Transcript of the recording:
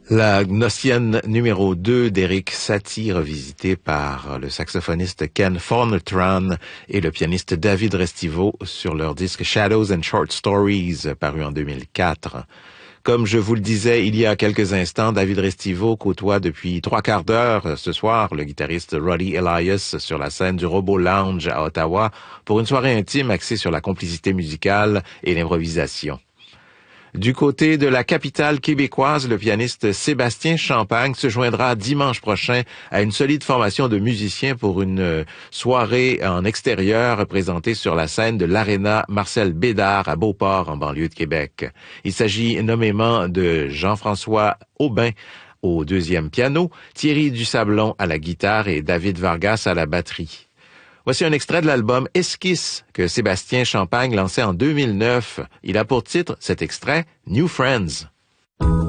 La Gnossienne numéro 2 d'Eric Satie, revisitée par le saxophoniste Ken Fornetran et le pianiste David Restivo sur leur disque Shadows and Short Stories, paru en 2004. Comme je vous le disais il y a quelques instants, David Restivo côtoie depuis 3/4 d'heure ce soir le guitariste Roddy Elias sur la scène du Robot Lounge à Ottawa pour une soirée intime axée sur la complicité musicale et l'improvisation. Du côté de la capitale québécoise, le pianiste Sébastien Champagne se joindra dimanche prochain à une solide formation de musiciens pour une soirée en extérieur présentée sur la scène de l'Aréna Marcel Bédard à Beauport, en banlieue de Québec. Il s'agit nommément de Jean-François Aubin au deuxième piano, Thierry Dusablon à la guitare et David Vargas à la batterie. Voici un extrait de l'album Esquisse que Sébastien Champagne lançait en 2009. Il a pour titre cet extrait New Friends.